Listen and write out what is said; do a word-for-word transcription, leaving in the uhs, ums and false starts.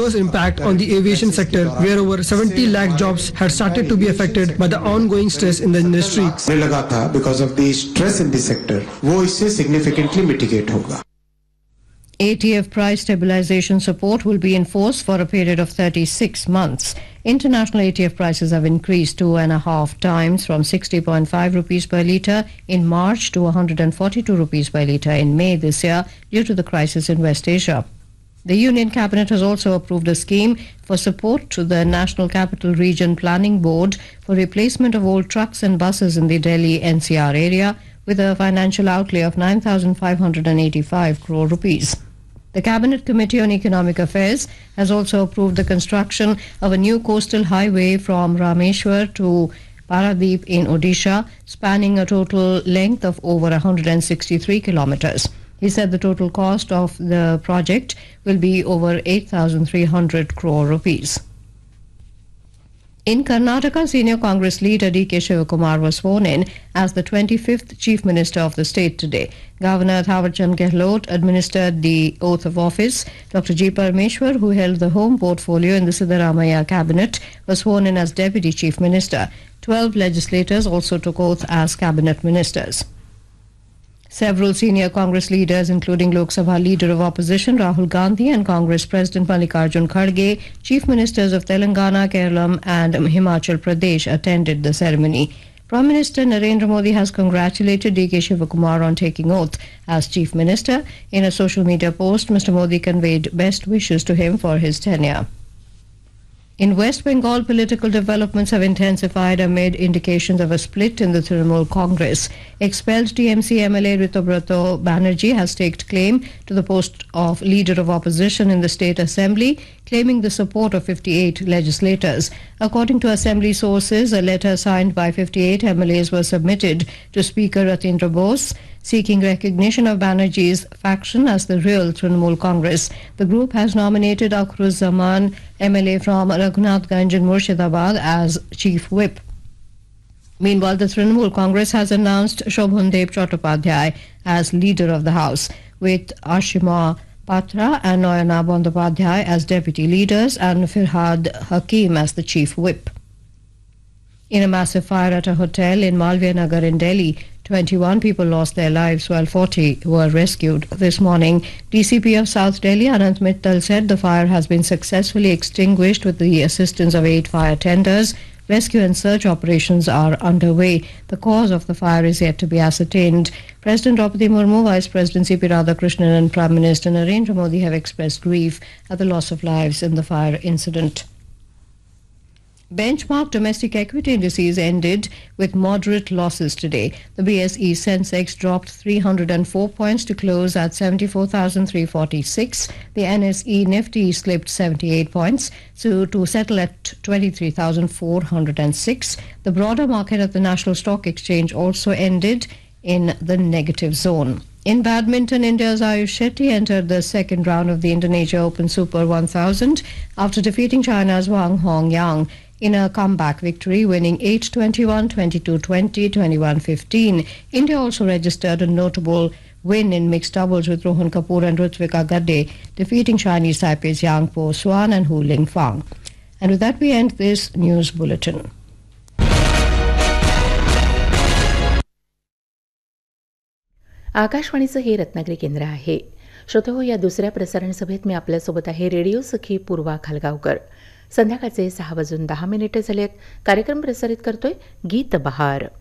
adverse impact on the aviation sector, where over seventy lakh jobs had started to be affected by the ongoing stress in the industry. लगा था because of the stress in the sector, वो इससे significantly mitigate होगा. A T F price stabilization support will be enforced for a period of thirty-six months. International A T F prices have increased two and a half times from sixty point five rupees per litre in March to one hundred forty-two rupees per litre in May this year due to the crisis in West Asia. The Union Cabinet has also approved a scheme for support to the National Capital Region Planning Board for replacement of old trucks and buses in the Delhi N C R area with a financial outlay of nine thousand five hundred eighty-five crore rupees. The Cabinet Committee on Economic Affairs has also approved the construction of a new coastal highway from Rameshwar to Paradeep in Odisha, spanning a total length of over one hundred sixty-three kilometers. He said the total cost of the project will be over eight thousand three hundred crore rupees. In Karnataka, senior Congress leader D K Shivakumar was sworn in as the twenty-fifth Chief Minister of the state today. Governor Thawarchand Gehlot administered the oath of office. Doctor G. Parameshwar, who held the home portfolio in the Siddaramaiah cabinet, was sworn in as Deputy Chief Minister. Twelve legislators also took oath as cabinet ministers. Several senior Congress leaders, including Lok Sabha Leader of Opposition Rahul Gandhi and Congress President Mallikarjun Kharge, Chief Ministers of Telangana, Kerala and Himachal Pradesh attended the ceremony. Prime Minister Narendra Modi has congratulated D K Shivakumar on taking oath as Chief Minister. In a social media post, Mister Modi conveyed best wishes to him for his tenure. In West Bengal, political developments have intensified amid indications of a split in the Trinamool Congress. Expelled T M C M L A Ritubrato Banerjee has staked claim to the post of Leader of Opposition in the State Assembly, claiming the support of fifty-eight legislators. According to Assembly sources, a letter signed by fifty-eight M L As was submitted to Speaker Ratindra Bose, seeking recognition of Banerjee's faction as the real Trinamool Congress. The group has nominated Akhruz Zaman, M L A from Raghunathganj in Murshidabad, as Chief Whip. Meanwhile, the Trinamool Congress has announced Shobhandev Chattopadhyay as Leader of the House, with Ashima Patra and Noyana Bandyopadhyay as Deputy Leaders and Firhad Hakim as the Chief Whip. In a massive fire at a hotel in Malviya Nagar in Delhi, twenty-one people lost their lives while forty were rescued this morning. D C P of South Delhi, Anant Mittal, said the fire has been successfully extinguished with the assistance of eight fire tenders. Rescue and search operations are underway. The cause of the fire is yet to be ascertained. President Draupadi Murmu, Vice President C P Radhakrishnan and Prime Minister Narendra Modi have expressed grief at the loss of lives in the fire incident. Benchmark domestic equity indices ended with moderate losses today. The B S E Sensex dropped three hundred four points to close at seventy-four thousand three hundred forty-six. The N S E Nifty slipped seventy-eight points so to settle at twenty-three thousand four hundred six. The broader market at the National Stock Exchange also ended in the negative zone. In badminton, India's Ayush Shetty entered the second round of the Indonesia Open Super one thousand after defeating China's Wang Hongyang in a comeback victory, winning eight twenty-one, twenty-two twenty, twenty-one fifteen. India also registered a notable win in mixed doubles with Rohan Kapoor and Rutvika Gadde, defeating Chinese Taipei's Yang Po Swan and Hu Lingfang. And with that, we end this news bulletin. आकाशवाणीचं हे रत्नागिरी केंद्र आहे. श्रोते हो, या दुसऱ्या प्रसारण सभेत मी आपल्यासोबत आहे रेडिओ सखी पूर्वा खालगावकर. संध्याकाळचे सहा वाजून दहा मिनिटे झालेत. कार्यक्रम प्रसारित करतोय गीत बहार.